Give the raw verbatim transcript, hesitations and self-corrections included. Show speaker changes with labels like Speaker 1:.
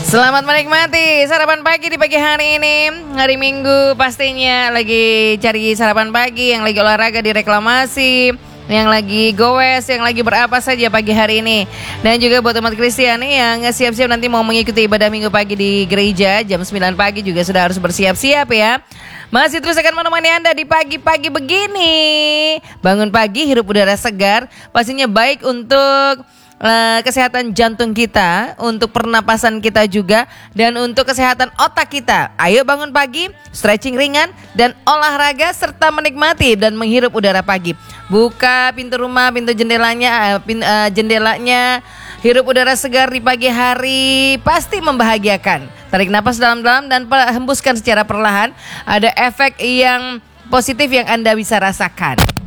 Speaker 1: Selamat menikmati sarapan pagi di pagi hari ini. Hari Minggu pastinya lagi cari sarapan pagi, yang lagi olahraga di reklamasi, yang lagi goes, yang lagi berapa saja pagi hari ini. Dan juga buat umat Kristiani yang siap-siap nanti mau mengikuti ibadah minggu pagi di gereja jam sembilan pagi juga sudah harus bersiap-siap ya. Masih terus akan menemani Anda di pagi-pagi begini. Bangun pagi, hirup udara segar, pastinya baik untuk Uh, kesehatan jantung kita, untuk pernapasan kita juga, dan untuk kesehatan otak kita. Ayo bangun pagi, stretching ringan, dan olahraga, serta menikmati dan menghirup udara pagi. Buka pintu rumah, pintu jendelanya, uh, pin, uh, jendelanya, hirup udara segar di pagi hari, pasti membahagiakan. Tarik napas dalam-dalam dan hembuskan secara perlahan. Ada efek yang positif yang Anda bisa rasakan.